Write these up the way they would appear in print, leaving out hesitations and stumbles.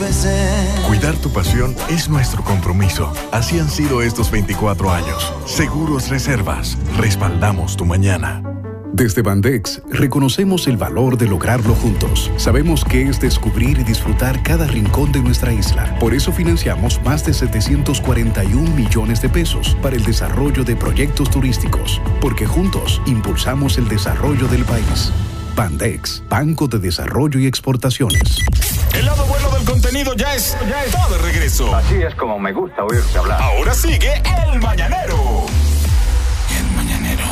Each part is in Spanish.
Cuidar tu pasión es nuestro compromiso. Así han sido estos 24 años. Seguros Reservas. Respaldamos tu mañana. Desde Bandex, reconocemos el valor de lograrlo juntos. Sabemos que es descubrir y disfrutar cada rincón de nuestra isla. Por eso financiamos más de 741 millones de pesos para el desarrollo de proyectos turísticos. Porque juntos impulsamos el desarrollo del país. Bandex, Banco de Desarrollo y Exportaciones. El lado bueno del contenido ya está de regreso. Así es como me gusta oírte hablar. Ahora sigue El Mañanero. El Mañanero.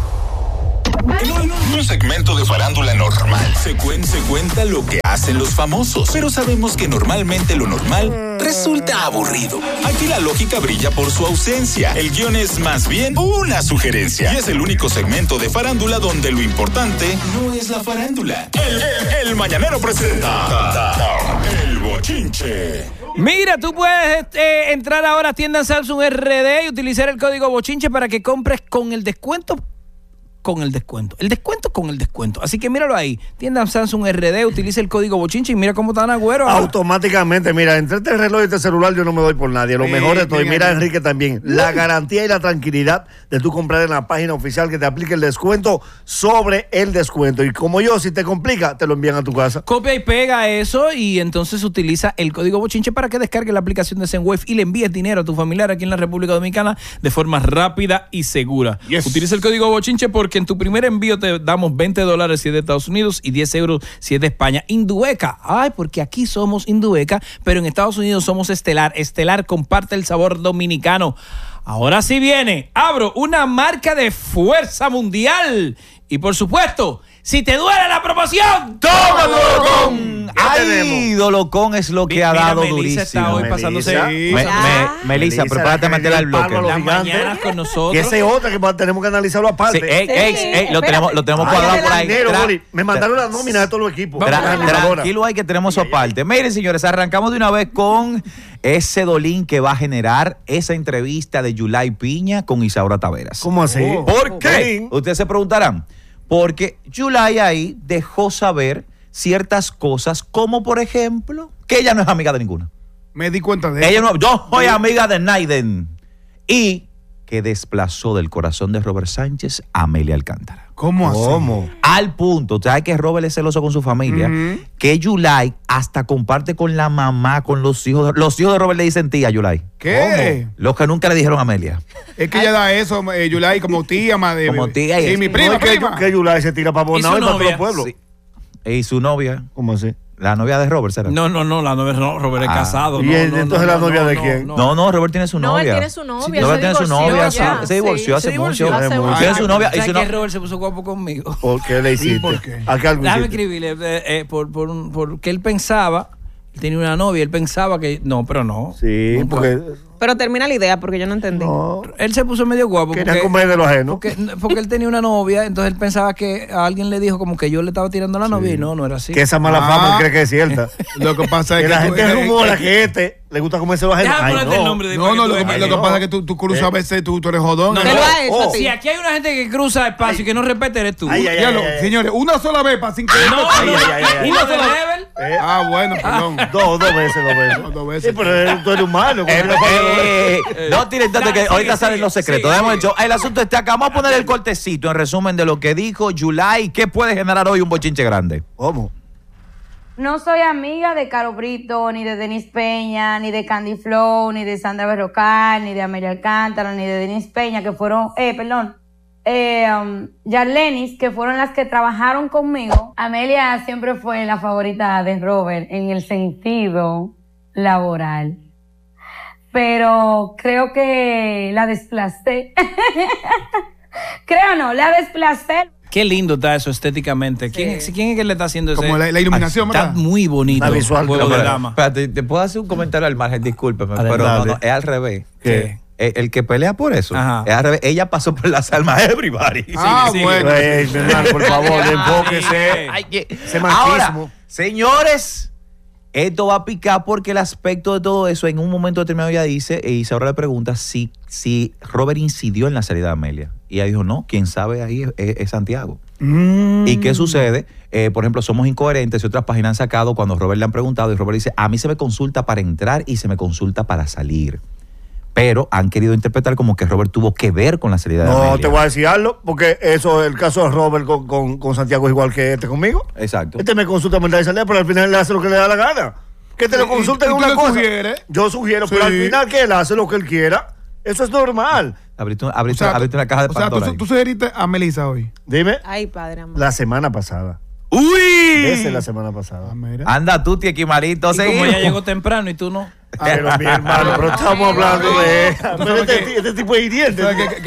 En un segmento de farándula normal se cuenta lo que hacen los famosos, pero sabemos que normalmente lo normal resulta aburrido. Aquí la lógica brilla por su ausencia. El guión es más bien una sugerencia y es el único segmento de farándula donde lo importante no es la farándula. El Mañanero presenta El Bochinche. Mira, tú puedes entrar ahora a tienda Samsung RD y utilizar el código Bochinche para que compres con el descuento. El descuento con el descuento. Así que míralo ahí. Tienda Samsung RD, utiliza el código Bochinche y mira cómo están agüero. Automáticamente, mira, entre este reloj y este celular yo no me doy por nadie. Lo mejor de todo, y mira Enrique también, la garantía y la tranquilidad de tú comprar en la página oficial que te aplique el descuento sobre el descuento. Y como yo, si te complica, te lo envían a tu casa. Copia y pega eso y entonces utiliza el código Bochinche para que descargue la aplicación de Zenwave y le envíes dinero a tu familiar aquí en la República Dominicana de forma rápida y segura. Yes. Utiliza el código Bochinche porque en tu primer envío te damos $20 si es de Estados Unidos y 10 euros si es de España. Indueca, porque aquí somos Indueca, pero en Estados Unidos somos Estelar. Estelar comparte el sabor dominicano. Ahora sí viene, abro una marca de fuerza mundial y por supuesto, si te duele la promoción, ¡toma Dolocón! ¡Ay, Dolocón es lo que ha dado Melissa durísimo! Está hoy pasándose. Melissa, prepárate a meterla al bloque. Las mañanas con nosotros. Y esa es otra que tenemos que analizarlo aparte. Sí, lo tenemos cuadrado por ahí. Me mandaron la nómina de todos los equipos. Tranquilo, hay que tenemos eso aparte. Miren, señores, arrancamos de una vez con ese dolín que va a generar esa entrevista de Yulai Piña con Isaura Taveras. ¿Cómo así? ¿Por qué? Ustedes se preguntarán. Porque Yulai ahí dejó saber ciertas cosas, como por ejemplo, que ella no es amiga de ninguna. Me di cuenta de eso. Yo soy amiga de Naiden. Y que desplazó del corazón de Robert Sánchez a Amelia Alcántara. ¿Cómo así? Al punto, ¿sabes que Robert es celoso con su familia? Que Yulai hasta comparte con la mamá, con los hijos. Los hijos de Robert le dicen tía a Yulai. ¿Qué? Los que nunca le dijeron a Amelia. Es que ella da eso, Yulai, como tía, madre. Como tía y mi prima. Que Yulai se tira para Bonao y para todos los pueblos. Sí. Y su novia. ¿Cómo así? La novia de Robert, ¿será? No, la novia no, Robert es casado. ¿Y entonces la novia de quién? No, Robert tiene su novia. No, él tiene su novia. Robert tiene su novia. Se divorció hace mucho. Tiene su novia. ¿Sabes que Robert se puso guapo conmigo? ¿Por qué le hiciste? ¿Por qué? Déjame escribirle porque él pensaba, él tenía una novia, él pensaba que no, pero no. Sí, porque... Pero termina la idea porque yo no entendí. No. Él se puso medio guapo. Quería comer de lo ajeno. Porque él tenía una novia, entonces él pensaba que a alguien le dijo como que yo le estaba tirando a la novia y no era así. Que esa mala fama él cree que es cierta. Lo que pasa es que la gente rumora que le gusta comerse lo ajeno. Lo que pasa es que tú cruzas a veces, tú eres jodón. Si aquí hay una gente que cruza espacio y que no respeta, eres tú. Señores, una sola vez para sin que... ¿Una sola vez? Bueno, perdón. Dos veces. Sí, pero tú eres humano. No tiren tanto que ahorita salen los secretos. El asunto está acá. Vamos a poner el cortecito en resumen de lo que dijo Yulai. ¿Qué puede generar hoy un bochinche grande? ¿Cómo? No soy amiga de Caro Brito, ni de Denis Peña, ni de Candy Flow, ni de Sandra Berrocal, ni de Amelia Alcántara, ni de Denis Peña, que fueron, Yarlenis, que fueron las que trabajaron conmigo. Amelia siempre fue la favorita de Robert en el sentido laboral. Pero creo que la desplacé. La desplacé. Qué lindo está eso estéticamente. ¿Quién es que le está haciendo eso? Como la iluminación, ¿verdad? Está muy bonito. La visual. Espérate, ¿te puedo hacer un comentario al margen? Discúlpeme, pero no, es al revés. ¿Qué? El que pelea por eso. Es al revés. Ella pasó por las almas de everybody. Bueno. Por favor, enfóquese. Ese machismo. Ahora, señores, esto va a picar porque el aspecto de todo eso, en un momento determinado ella dice, y Isaura le pregunta si Robert incidió en la salida de Amelia. Y ella dijo, no, quien sabe ahí es Santiago. ¿Y qué sucede? Por ejemplo, Somos Incoherentes y otras páginas han sacado cuando Robert le han preguntado y Robert dice, a mí se me consulta para entrar y se me consulta para salir. Pero han querido interpretar como que Robert tuvo que ver con la salida de Amelia. No, te voy a decir algo, porque eso, el caso de Robert con Santiago es igual que conmigo. Exacto. Me consulta para entrar y salir, pero al final él hace lo que le da la gana. Que te lo consulten en una cosa. Yo sugiero, pero al final que él hace lo que él quiera. Eso es normal. Abriste una caja de Pandora. Tú sugeriste a Melissa hoy. Dime. Ay, padre amor. La semana pasada. ¡Uy! Esa es la semana pasada. Anda tú, tía Quimarito. Y como ella llegó temprano y tú no. Pero mi hermano, pero estamos hablando de... Pero este tipo es hiriente.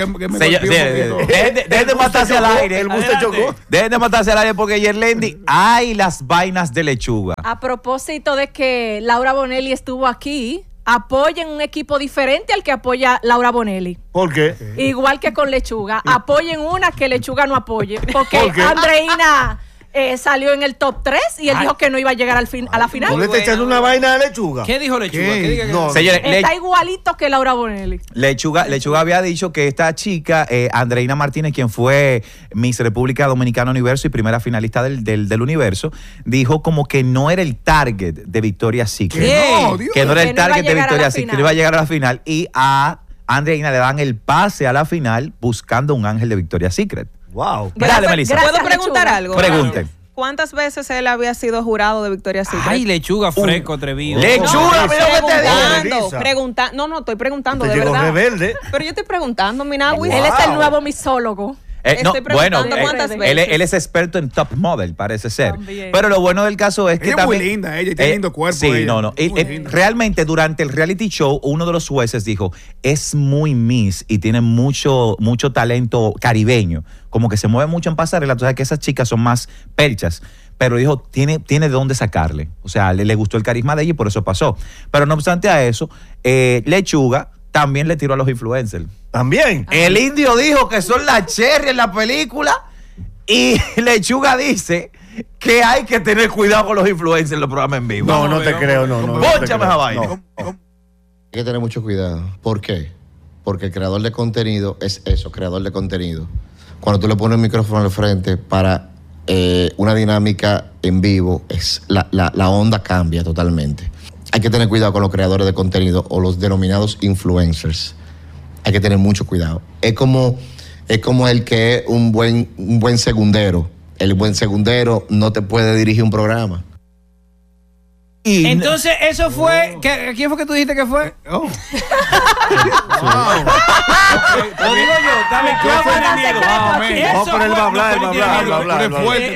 Dejen de matarse al aire. El bus te chocó. Dejen de matarse al aire porque Yerlendi, ¡ay, las vainas de lechuga! A propósito de que Laura Bonelli estuvo aquí, apoyen un equipo diferente al que apoya Laura Bonelli. ¿Por qué? Igual que con Lechuga. Apoyen una que Lechuga no apoye. Porque ¿Por qué? Andreina salió en el top 3 y él dijo que no iba a llegar a la final. ¿No le está echando una vaina de Lechuga? ¿Qué dijo Lechuga? ¿Qué diga que No. Señores, Está igualito que Laura Bonelli. Lechuga había dicho que esta chica, Andreina Martínez, quien fue Miss República Dominicana Universo y primera finalista del Universo, dijo como que no era el target de Victoria's Secret. Que no era el target de Victoria's Secret, que no iba a llegar a la final. Y a Andreina le dan el pase a la final buscando un ángel de Victoria's Secret. Wow. Dale, Melissa. Gracias, ¿Puedo preguntar Lechuga. algo? Pregunten. ¿Cuántas veces él había sido jurado de Victoria's Secret? Ay, Lechuga, fresco, atrevido. Lechuga, mira lo que te digo. No, estoy preguntando, Te de llegó verdad. rebelde. Pero yo estoy preguntando, Minagüis. Él es el nuevo misólogo. Estoy preguntando cuántas veces. Él es experto en top model, parece ser. También. Pero lo bueno del caso es que Ella es muy linda, ella tiene lindo cuerpo. Sí, ella. no. Muy linda. Realmente durante el reality show, uno de los jueces dijo, es muy Miss y tiene mucho talento caribeño. Como que se mueve mucho en pasarela. Tú sabes que esas chicas son más perchas. Pero dijo, tiene de dónde sacarle. O sea, le gustó el carisma de ella y por eso pasó. Pero no obstante a eso, Lechuga también le tiró a los influencers. ¿También? El indio dijo que son la cherry en la película y Lechuga dice que hay que tener cuidado con los influencers en los programas en vivo. No te creo, no. Pónchame esa vaina. Hay que tener mucho cuidado. ¿Por qué? Porque el creador de contenido es eso, creador de contenido. Cuando tú le pones el micrófono al frente para una dinámica en vivo, la onda cambia totalmente. Hay que tener cuidado con los creadores de contenido o los denominados influencers. Hay que tener mucho cuidado. Es como el que es un buen segundero. El buen segundero no te puede dirigir un programa. Entonces, eso fue. ¿Quién fue que tú dijiste que fue? Lo digo yo, dame Vamos a poner el va a hablar.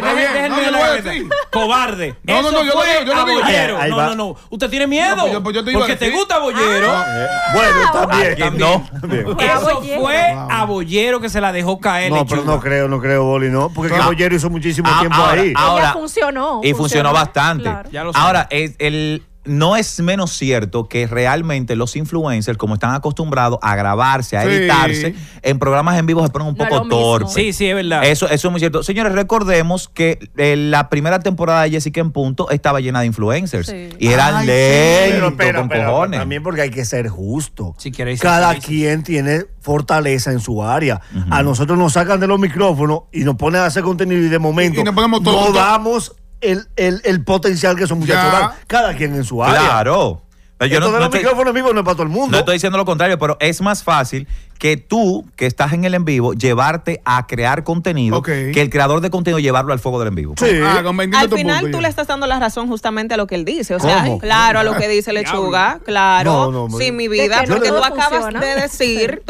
Cobarde. No, yo lo digo. No. ¿Usted tiene miedo? Porque te gusta Bollero. Bueno, también. Eso fue a Bollero que se la dejó caer. No, pero no creo, Boli, no. Porque Bollero hizo muchísimo tiempo ahí. Ella funcionó. Y funcionó bastante. Claro. Ya lo Ahora, no es menos cierto que realmente los influencers, como están acostumbrados a grabarse, a editarse, en programas en vivo se ponen un poco torpes. Sí, es verdad. Eso es muy cierto. Señores, recordemos que la primera temporada de Jessica en Punto estaba llena de influencers. Sí. Y eran lentos con Pero cojones. también porque hay que ser justo. Si queréis Cada ser quien tiene fortaleza en su área. A nosotros nos sacan de los micrófonos y nos ponen a hacer contenido y de momento Y nos ponemos todos. no damos el potencial que esos muchachos dan. Cada quien en su área. Claro. Pero Esto de los micrófonos en vivo no es para todo el mundo. No estoy diciendo lo contrario, pero es más fácil que tú, que estás en el en vivo, llevarte a crear contenido, que el creador de contenido llevarlo al fuego del en vivo. Sí. Al final tú le estás dando la razón justamente a lo que él dice. O sea, claro, a lo que dice Lechuga. Claro. No, sí, mi vida. Porque tú acabas de decir.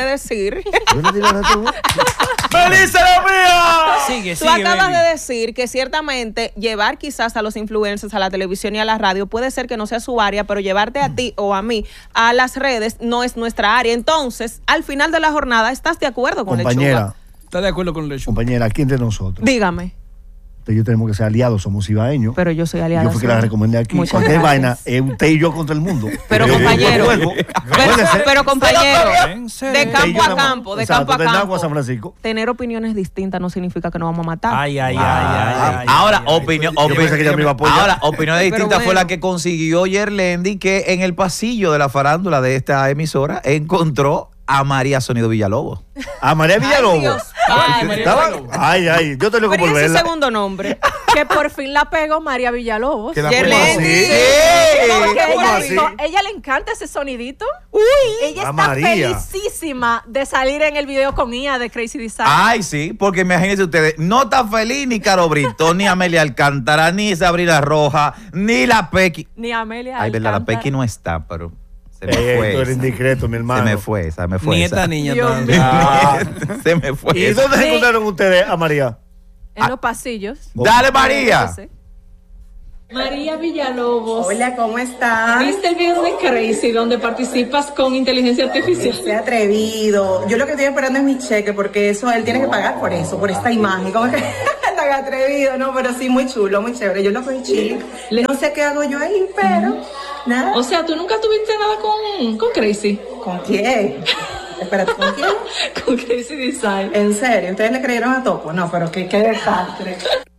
¡Feliz la mía! Sigue, Tú acabas de decir que ciertamente llevar quizás a los influencers a la televisión y a la radio puede ser que no sea su área, pero llevarte a ti o a mí a las redes no es nuestra área. Entonces, al final de la jornada, ¿estás de acuerdo con Lechuga? ¿Estás de acuerdo con Lechuga? Compañera, ¿quién de nosotros? Dígame. Usted y yo tenemos que ser aliados, somos ibaeños. Pero yo soy aliada. Yo fui que la recomendé aquí. Muchas Cualquier gracias. vaina, usted y yo contra el mundo. Pero Yo compañero, juego. pero compañero, de Usted y campo yo a nada más. campo, de Exacto, campo a de Nagua campo. a San Francisco. Tener opiniones distintas no significa que nos vamos a matar. Ay. Ahora, opinión pensé que ella me iba a apoyar. Ahora, opiniones Pero distintas fue bueno. la que consiguió Yerlendi, que en el pasillo de la farándula de esta emisora encontró a María Sonido Villalobos. ¿A María Villalobos? Dios. Ay, yo tengo que Pero ¿y ese volverla. segundo nombre? Que por fin la pegó María Villalobos. Que la Yerlendi. Sí. Porque ¿Cómo ella así? dijo, ella le encanta ese sonidito. Ella A está María. felicísima de salir en el video con Ia de Crazy Design. Ay, sí, porque imagínense ustedes, no está feliz ni Caro Brito, ni Amelia Alcántara, ni Sabrina Roja, ni la Pequi. Ni Amelia Ay, verdad, la Alcántara. Pequi no está, pero se me Tú fue. eres indiscreto, mi hermano. Se me fue esa. Ni esta niña Dios también. Se me fue ¿Y esa. dónde se Sí. encontraron ustedes a María? En los pasillos. Dale, María. María Villalobos. Hola, ¿cómo estás? ¿Viste el video de Crazy donde participas con inteligencia artificial? Se atrevido. Yo lo que estoy esperando es mi cheque porque eso él tiene que pagar por eso, por esta imagen. ¿Cómo es que tan atrevido? No, pero sí, muy chulo, muy chévere. Yo lo cogí chill. No sé qué hago yo ahí, pero nada. O sea, ¿tú nunca tuviste nada con Crazy? ¿Con quién? Espérate, ¿con quién? Con Crazy Design. ¿En serio? ¿Ustedes le creyeron a Topo? No, pero qué desastre.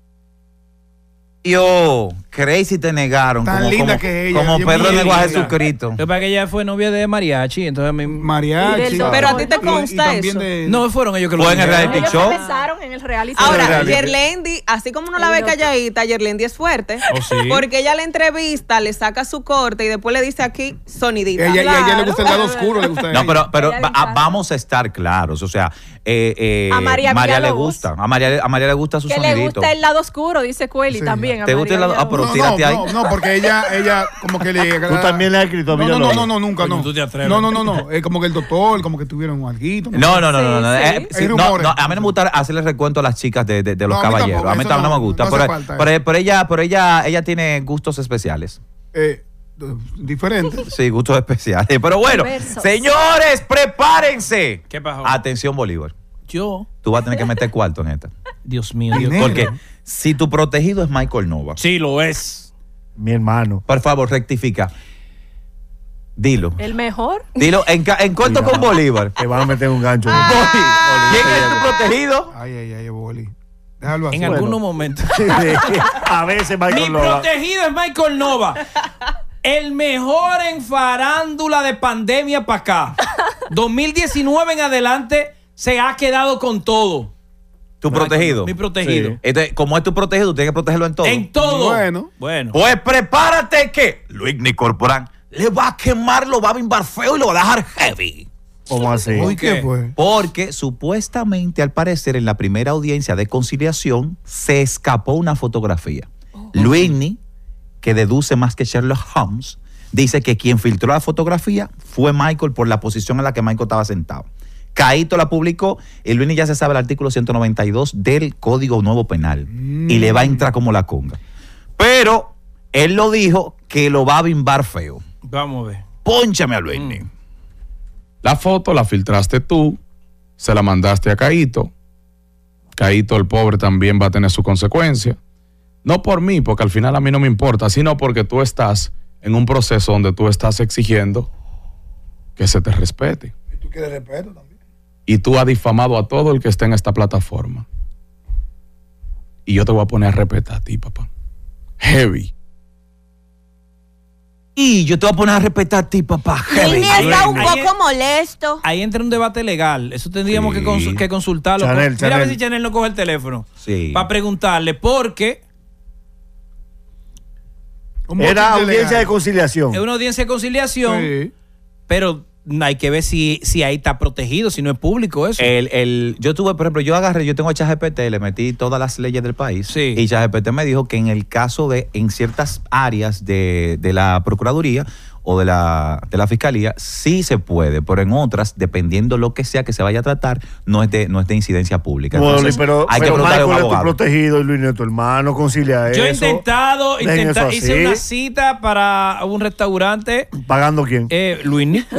Yo, Crazy te negaron. Tan como, linda como, que ella, como bien Pedro negó a linda. Jesucristo. Lo que pasa es que ella fue novia de Mariachi, entonces a mí... Mariachi. Pero a ti te consta eso. No, fueron ellos que lo Fue en el dijeron. reality Ellos show. se besaron en el reality. Ahora, Sí. Yerlendi, así como uno la ve calladita, Yerlendi es fuerte. Oh, sí. Porque ella la entrevista, le saca su corte y después le dice aquí sonidita. Y a ella le gusta el lado Claro. oscuro, le gusta a No, ella. pero A ella le encanta. vamos a estar claros. O sea, A María le Villalobos. gusta. A María le gusta su Que sonidito. le gusta el lado oscuro, dice Cueli Sí. también. a ¿Te gusta el María lado- pero No, tírate ahí. no, porque ella como que le... Tú también le has escrito a No, Villalobos. no, nunca, Coño, no. tú te atreves. No. Es como que el doctor, como que tuvieron alguito. No. Sí. Sí, Hay no, rumores. no, a mí no me gusta hacerle recuento a las chicas de los No, a mí caballeros. tampoco, A mí eso tampoco no me no gusta. hace falta Pero ella tiene gustos especiales. Diferente. Sí, gustos especiales. Pero bueno, Diversos. señores, prepárense. ¿Qué pasó? Atención, Bolívar. Yo, Tú vas a tener que meter cuarto en esta. Dios mío, Dios. Dinero. Porque si tu protegido es Michael Nova, Sí, lo es. Mi hermano. por favor, rectifica. Dilo. El mejor. Dilo en corto con Bolívar. Te van a meter un gancho. ¿Quién es tu protegido? Ay, Boli. Déjalo así. En algunos momentos. A veces Mi Michael Nova. protegido es Michael Nova. El mejor en farándula de pandemia para acá. 2019 en adelante se ha quedado con todo. Tu protegido. Mi protegido. Sí. Entonces, como es tu protegido, tú tienes que protegerlo en todo. En todo. Bueno. Pues prepárate que Luis Corporán le va a quemar, lo va a bimbar feo y lo va a dejar heavy. ¿Cómo así? Uy, ¿qué fue? Porque supuestamente, al parecer, en la primera audiencia de conciliación, se escapó una fotografía. Luisni, que deduce más que Sherlock Holmes, dice que quien filtró la fotografía fue Michael por la posición en la que Michael estaba sentado. Caíto la publicó y Luisni ya se sabe el artículo 192 del Código Nuevo Penal y le va a entrar como la conga. Pero él lo dijo que lo va a bimbar feo. Vamos a ver. Pónchame a Luisni. La foto la filtraste tú, se la mandaste a Caíto. Caíto, el pobre, también va a tener su consecuencia. No por mí, porque al final a mí no me importa, sino porque tú estás en un proceso donde tú estás exigiendo que se te respete. Y tú quieres respeto también. Y tú has difamado a todo el que está en esta plataforma. Y yo te voy a poner a respetar a ti, papá. Heavy. Y yo te voy a poner a respetar a ti, papá. Heavy. Luisni está un Ahí poco molesto. Ahí entra un debate legal. Eso tendríamos Sí. que consultarlo. Chanel, Mira a ver Chanel. si Chanel no coge el teléfono. Sí. Para preguntarle, porque Era audiencia de conciliación. es una audiencia de conciliación, Sí. pero hay que ver si ahí está protegido, si no es público eso. Yo tuve, por ejemplo, yo tengo a ChatGPT, le metí todas las leyes del país. Sí. Y ChatGPT me dijo que en el caso en ciertas áreas de la Procuraduría o de la Fiscalía, sí se puede, pero en otras, dependiendo lo que sea que se vaya a tratar, no es de incidencia pública. Bueno, Entonces, pero hay que preguntarle a un Michael es tu abogado. protegido y Luis no es tu hermano, concilia Yo he eso. intentado, Dejen eso así. hice una cita para un restaurante. ¿Pagando quién? Luis Nico.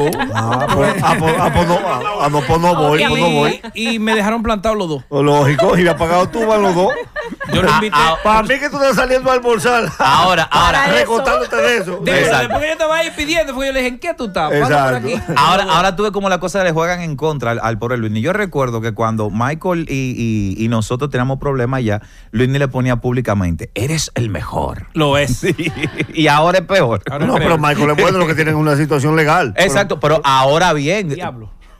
No voy. Y me dejaron plantados los dos. Lógico, y le ha pagado tú, van los dos. Yo lo invité. Para mí que tú estás saliendo a almorzar. Ahora, Recortándote de eso. Después que yo estaba ahí pidiendo, fue yo le dije, ¿en qué tú estás? Pasa por aquí. Ahora tuve como la cosa le juegan en contra al pobre Luisni. Yo recuerdo que cuando Michael y nosotros teníamos problemas ya, Luisni le ponía públicamente, eres el mejor. Lo es. Sí. Y ahora es peor. No, pero Michael es bueno, lo que tiene es una situación legal. Exacto, pero ahora bien. Diablo.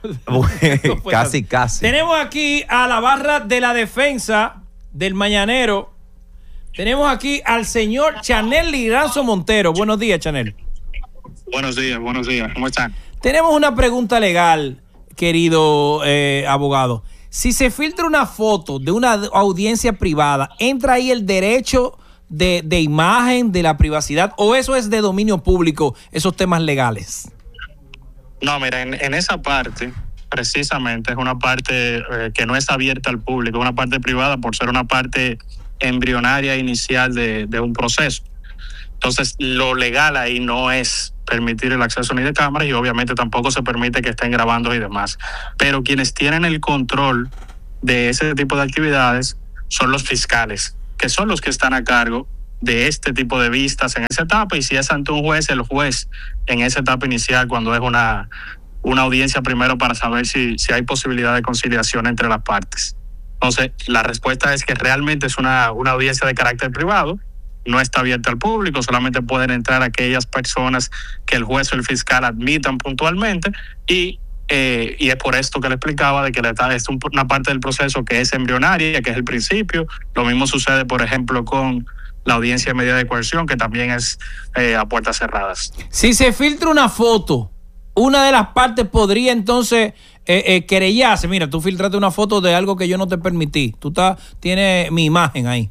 Casi. Tenemos aquí a la barra de la defensa del Mañanero. Tenemos aquí al señor Chanel Liranzo Montero. Buenos días, Chanel. Buenos días. ¿Cómo están? Tenemos una pregunta legal, querido abogado. Si se filtra una foto de una audiencia privada, ¿entra ahí el derecho de imagen, de la privacidad, o eso es de dominio público, esos temas legales? No, mira, en esa parte, precisamente, es una parte que no es abierta al público, es una parte privada por ser una parte embrionaria inicial de un proceso. Entonces, lo legal ahí no es permitir el acceso ni de cámaras y obviamente tampoco se permite que estén grabando y demás. Pero quienes tienen el control de ese tipo de actividades son los fiscales, que son los que están a cargo de este tipo de vistas en esa etapa, y si es ante un juez, el juez en esa etapa inicial, cuando es una audiencia primero para saber si hay posibilidad de conciliación entre las partes. Entonces, la respuesta es que realmente es una audiencia de carácter privado, no está abierta al público, solamente pueden entrar aquellas personas que el juez o el fiscal admitan puntualmente, y es por esto que le explicaba de que es una parte del proceso que es embrionaria, que es el principio. Lo mismo sucede, por ejemplo, con la audiencia de medida de coerción, que también es a puertas cerradas. Si se filtra una foto, una de las partes podría entonces querellarse. Mira, tú filtraste una foto de algo que yo no te permití. Tienes mi imagen ahí.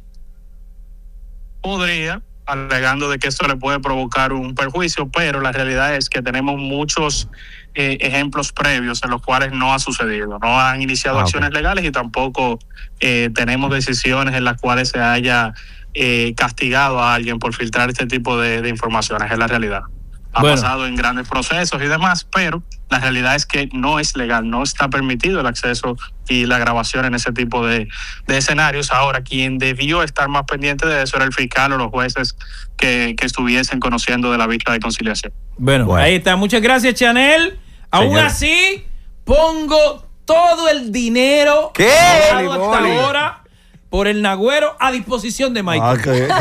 Podría, alegando de que esto le puede provocar un perjuicio, pero la realidad es que tenemos muchos ejemplos previos en los cuales no ha sucedido. No han iniciado acciones legales y tampoco tenemos decisiones en las cuales se haya castigado a alguien por filtrar este tipo de informaciones. Es la realidad. Ha pasado en grandes procesos y demás, pero la realidad es que no es legal, no está permitido el acceso y la grabación en ese tipo de escenarios. Ahora, quien debió estar más pendiente de eso era el fiscal o los jueces que estuviesen conociendo de la vista de conciliación. Bueno, ahí está. Muchas gracias, Chanel. Aún así, pongo todo el dinero que hasta ahora por el Nagüero a disposición de Michael.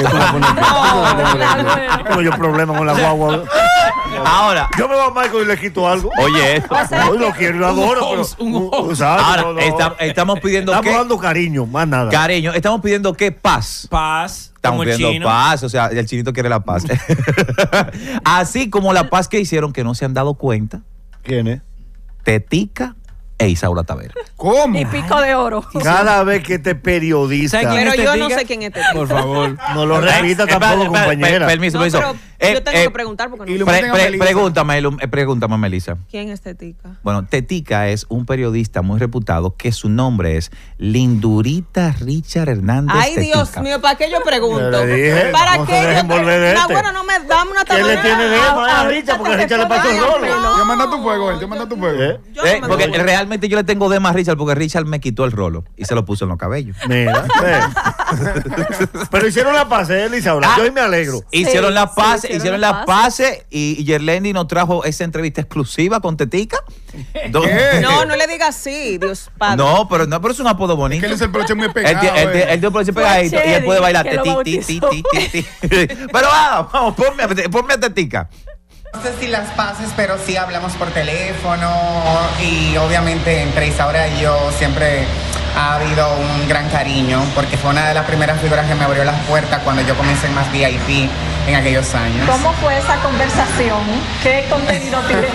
Tengo yo problemas con la guagua. Ahora, yo me voy a Michael y le quito algo. Oye, esto. Hoy lo quiero, lo adoro, Ahora, estamos pidiendo estamos dando cariño, más nada. Cariño, estamos pidiendo que paz. Estamos pidiendo paz, o sea, el chinito quiere la paz. Así como la paz que hicieron, que no se han dado cuenta. ¿Quién es? Tetica e Isaura Tavera. ¿Cómo? Y Pico de Oro. Cada vez que este periodista... Pero yo no sé quién es Tetica. Por favor. No lo repita tampoco, compañera. Permiso. Pero yo tengo que preguntar porque no sé. Pregúntame, Melissa. ¿Quién es Tetica? Bueno, Tetica es un periodista muy reputado que su nombre es Lindurita Richard Hernández. Ay, Tetica. Dios mío, ¿para qué yo pregunto? Dije, ¿Para no qué se dejen volver de este. Bueno, no me dame una ¿Qué le tiene de a Richard? Porque Richard le pasó el rolo. Te manda tu fuego, te manda tu fuego. Porque realmente yo le tengo de más a Richard porque Richard me quitó el rolo y se lo puso en los cabellos. Mira, pero hicieron la paz, Isaura. Yo hoy me alegro. Hicieron la paz, y Yerlendi nos trajo esa entrevista exclusiva con Tetica. No le digas así, Dios padre. No, pero es un apodo bonito. Es que él es el broche muy pegado. Él dio el broche pegadito y él puede bailar ti. Pero vamos, ponme a Tetica. No sé si las pases, pero sí hablamos por teléfono y obviamente entre Isaura y yo siempre ha habido un gran cariño porque fue una de las primeras figuras que me abrió las puertas cuando yo comencé en Más VIP en aquellos años. ¿Cómo fue esa conversación? ¿Qué contenido tiene?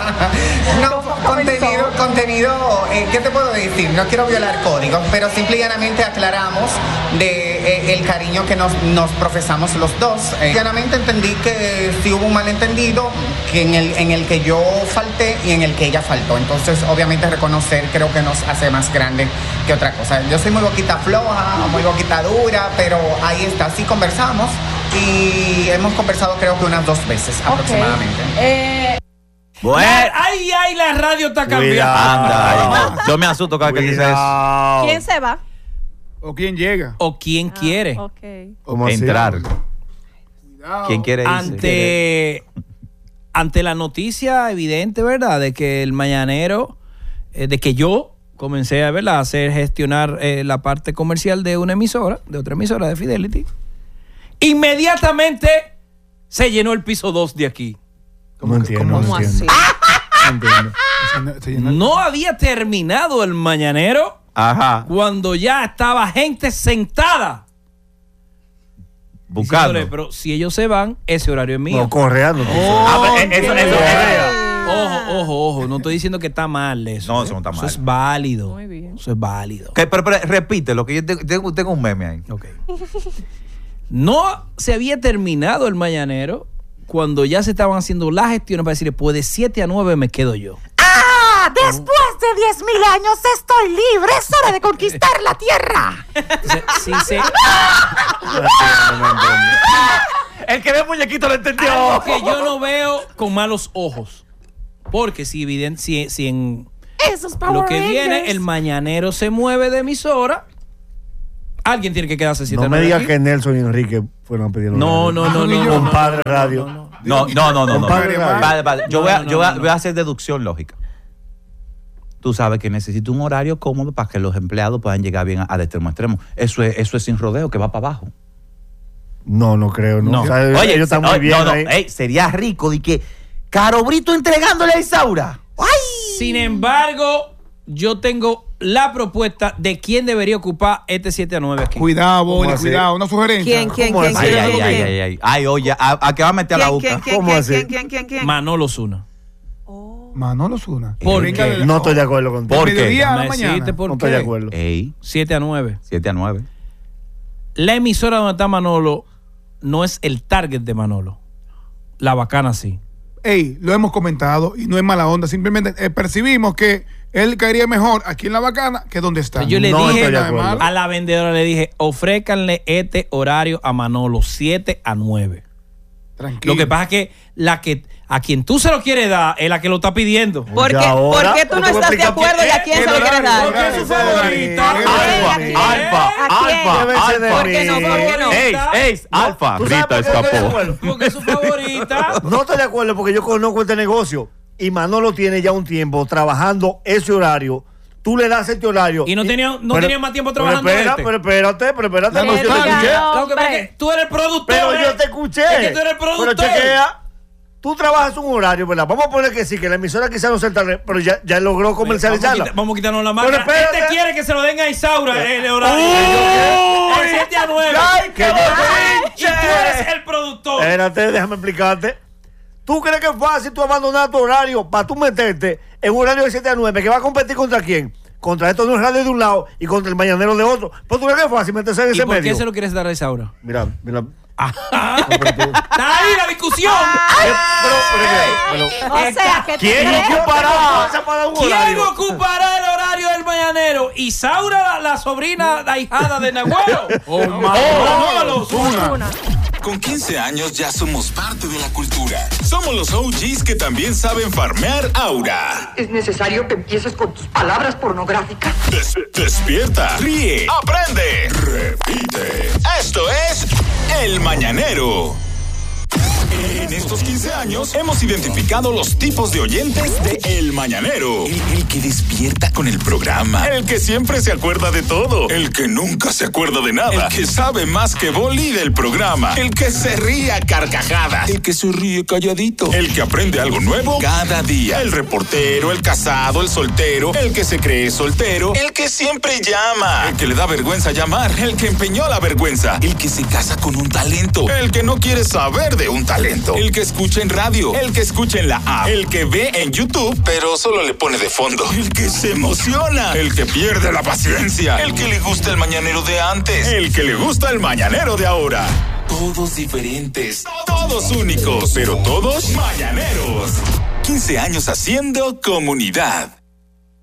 Contenido, ¿qué te puedo decir? No quiero violar códigos, pero simple y llanamente aclaramos de el cariño que nos profesamos los dos. Llanamente entendí que sí hubo un malentendido que en el que yo falté y en el que ella faltó. Entonces, obviamente reconocer creo que nos hace más grande que otra cosa. Yo soy muy boquita floja, muy boquita dura, pero ahí está, sí conversamos y hemos conversado creo que unas 2 veces aproximadamente. Bueno. Ay, la radio está cambiando. Yo me asusto cada que dice eso. ¿Quién se va? ¿O quién llega? ¿O quién quiere? ¿Cómo entrar? ¿Quién quiere irse? Ante la noticia evidente, ¿verdad? De que el Mañanero, de que yo comencé a hacer gestionar la parte comercial de una emisora, de otra emisora de Fidelity, inmediatamente se llenó el piso 2 de aquí. ¿Cómo entiendo? ¿Cómo así? Entiendo. No había terminado el mañanero. Ajá. Cuando ya estaba gente sentada. Buscando. Diciéndole, pero si ellos se van, ese horario es mío. No, correando. Ojo. No estoy diciendo que está mal eso. No, eso no está mal. Eso es válido. Muy bien. Eso es válido. Okay, pero repite lo que yo tengo un meme ahí. Ok. No se había terminado el mañanero cuando ya se estaban haciendo las gestiones para decirle, pues de 7 a 9 me quedo yo. Después de 10,000 años estoy libre. Es hora de conquistar la tierra. El que ve muñequito lo entendió. Algo que yo no veo con malos ojos. Porque si en Esos Power lo que Rangers. viene, el mañanero se mueve de emisora, alguien tiene que quedarse 7 No me digas que Nelson y Enrique fueron a pedir No. Compadre Radio. No. Compadre Radio. Vale. Yo voy a hacer deducción lógica. Tú sabes que necesito un horario cómodo para que los empleados puedan llegar bien a extremo a extremo. Eso es sin rodeo, que va para abajo. No creo. No. O sea, Oye, ellos están muy bien ahí. Ey, sería rico de que Caro Brito entregándole a Isaura. Sin embargo, yo tengo la propuesta de quién debería ocupar este 7 a 9 aquí. Cuidado, Boli, cuidado. Una sugerencia. ¿Quién? Ay, oye, ¿a qué va a meter a la boca? ¿Cómo así? ¿Quién? Manolo Zuna. Manolo Zuna. ¿Por qué? No estoy de acuerdo contigo. ¿Por qué? Mediodía a la mañana. ¿Por No estoy qué? de acuerdo. 7 a 9. 7 a 9. La emisora donde está Manolo no es el target de Manolo. La Bacana sí. Lo hemos comentado y no es mala onda. Simplemente percibimos que él caería mejor aquí en La Bacana que donde está. Yo le dije a la vendedora, le dije, ofrécanle este horario a Manolo, 7 a 9. Tranquilo. Lo que pasa es que a quien tú se lo quieres dar es la que lo está pidiendo. ¿Por qué tú no estás de acuerdo y a quién se lo quieres dar? Porque es su favorita. Alfa. ¿Por qué no? Alfa. Rita escapó. Porque es su favorita. No estoy de acuerdo porque yo conozco este negocio y Manolo tiene ya un tiempo trabajando ese horario. Tú le das este horario. Y no tenía más tiempo trabajando. Pero espérate. No, yo te escuché. Tú eres el productor. Pero yo te escuché. Es que tú eres el productor. Pero chequea. Tú trabajas un horario, ¿verdad? Vamos a poner que sí, que la emisora quizás no sea el target, pero ya logró comercializarla. Vamos a quitarnos la mano. Este quiere que se lo den a Isaura el horario. El 7 a 9. ¡Ay, qué Y tú eres el productor. Espérate, déjame explicarte. ¿Tú crees que es fácil tú abandonar tu horario para tú meterte en un horario de 7 a 9 que va a competir contra quién? Contra estos dos radios de un lado y contra el mañanero de otro. ¿Pues tú crees que es fácil meterse en ese medio? ¿Y por qué se lo quieres dar a Isaura? Mira. Está ahí la discusión. O sea, que ¿Quién ocupará el horario del mañanero? ¿Isaura, la sobrina, la hijada de Nagüero? ¿O Manolo Zuna? Con 15 años ya somos parte de la cultura. Somos los OGs que también saben farmear aura. Es necesario que empieces con tus palabras pornográficas. Despierta, ríe, aprende, repite. Esto es El Mañanero. En estos 15 años hemos identificado los tipos de oyentes de El Mañanero. El que despierta con el programa. El que siempre se acuerda de todo. El que nunca se acuerda de nada. El que sabe más que Boli del programa. El que se ríe a carcajadas. El que se ríe calladito. El que aprende algo nuevo cada día. El reportero, el casado, el soltero. El que se cree soltero. El que siempre llama. El que le da vergüenza llamar. El que empeñó la vergüenza. El que se casa con un talento. El que no quiere saber de un talento. El que escucha en radio, el que escucha en la app, el que ve en YouTube, pero solo le pone de fondo, el que se emociona, el que pierde la paciencia, el que le gusta el mañanero de antes, el que le gusta el mañanero de ahora. Todos diferentes, todos únicos, pero todos mañaneros. 15 años haciendo comunidad.